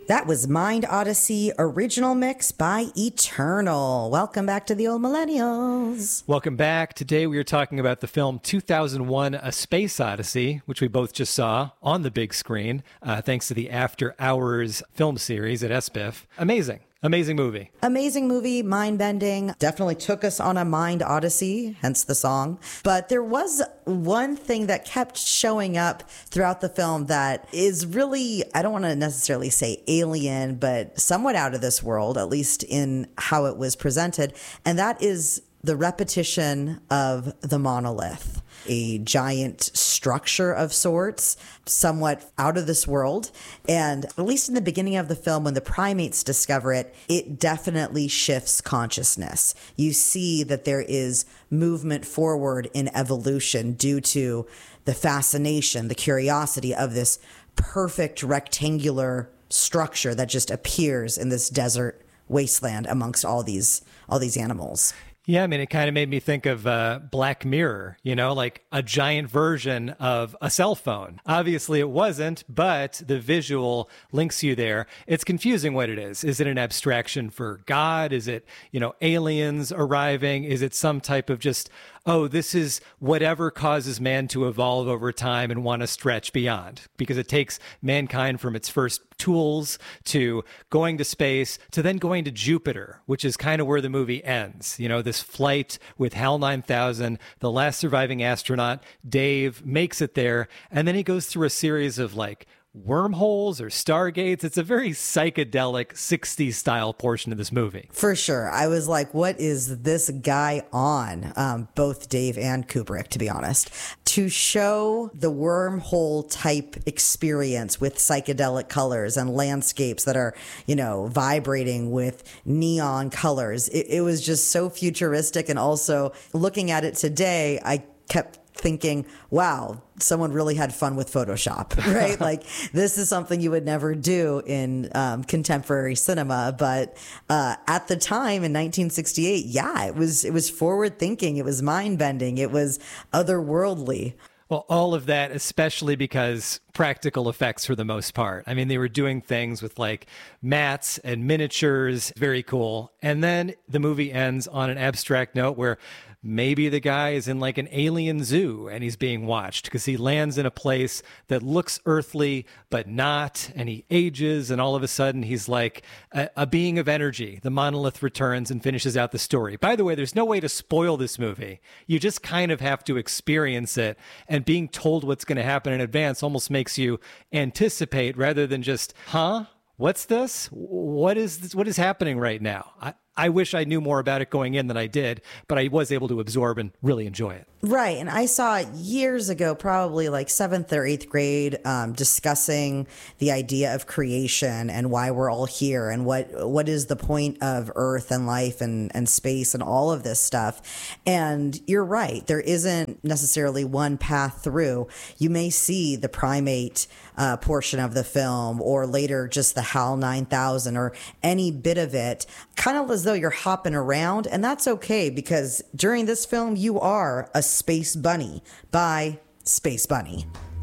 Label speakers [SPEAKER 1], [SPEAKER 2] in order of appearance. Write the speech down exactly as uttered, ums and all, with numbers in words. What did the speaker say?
[SPEAKER 1] That was Mind Odyssey, original mix by Eternal. Welcome back to the Old Millennials.
[SPEAKER 2] Welcome back. Today we are talking about the film two thousand one, A Space Odyssey, which we both just saw on the big screen, uh, thanks to the After Hours film series at S B I F. Amazing. Amazing movie.
[SPEAKER 1] Amazing movie, mind-bending. Definitely took us on a mind odyssey, hence the song. But there was one thing that kept showing up throughout the film that is really, I don't want to necessarily say alien, but somewhat out of this world, at least in how it was presented. And that is the repetition of the monolith, a giant structure of sorts, somewhat out of this world. And at least in the beginning of the film, when the primates discover it, it definitely shifts consciousness. You see that there is movement forward in evolution due to the fascination, the curiosity of this perfect rectangular structure that just appears in this desert wasteland amongst all these all these animals.
[SPEAKER 2] Yeah, I mean, it kind of made me think of uh, Black Mirror, you know, like a giant version of a cell phone. Obviously, it wasn't, but the visual links you there. It's confusing what it is. Is it an abstraction for God? Is it, you know, aliens arriving? Is it some type of just, oh, this is whatever causes man to evolve over time and want to stretch beyond? Because it takes mankind from its first tools to going to space to then going to Jupiter, which is kind of where the movie ends. You know, this flight with HAL nine thousand, the last surviving astronaut, Dave, makes it there. And then he goes through a series of like wormholes or stargates. It's a very psychedelic sixties style portion of this movie.
[SPEAKER 1] For sure. I was like, what is this guy on? Um, both Dave and Kubrick, to be honest. To show the wormhole type experience with psychedelic colors and landscapes that are, you know, vibrating with neon colors. It, it was just so futuristic. And also looking at it today, I kept thinking, wow, someone really had fun with Photoshop, right? Like this is something you would never do in um, contemporary cinema. But uh, at the time in nineteen sixty-eight, yeah, it was it was forward thinking. It was mind bending. It was otherworldly.
[SPEAKER 2] Well, all of that, especially because practical effects for the most part. I mean, they were doing things with like mats and miniatures. Very cool. And then the movie ends on an abstract note where maybe the guy is in like an alien zoo and he's being watched because he lands in a place that looks earthly, but not. And he ages. And all of a sudden he's like a, a being of energy. The monolith returns and finishes out the story. By the way, there's no way to spoil this movie. You just kind of have to experience it. And being told what's going to happen in advance almost makes you anticipate rather than just, huh? What's this? What is this? What is happening right now? I, I wish I knew more about it going in than I did, but I was able to absorb and really enjoy it.
[SPEAKER 1] Right. And I saw it years ago, probably like seventh or eighth grade, um, discussing the idea of creation and why we're all here and what what is the point of Earth and life and, and space and all of this stuff. And you're right. There isn't necessarily one path through. You may see the primate uh, portion of the film or later just the HAL nine thousand or any bit of it, kind of as though you're hopping around. And that's okay because during this film, you are a Space Bunny by Space Bunny.